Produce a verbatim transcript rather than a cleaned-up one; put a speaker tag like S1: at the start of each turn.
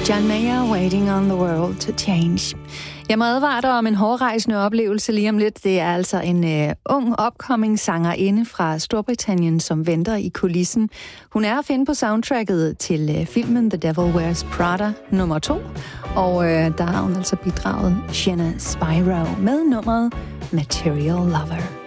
S1: John Mayer, Waiting on the World to Change. Jeg må advare dig om en hårrejsende oplevelse lige om lidt. Det er altså en uh, ung, upcoming sangerinde fra Storbritannien, som venter i kulissen. Hun er at finde på soundtracket til uh, filmen The Devil Wears Prada nummer to. Og uh, der har hun altså bidraget Shenna Spyro med nummeret Material Lover.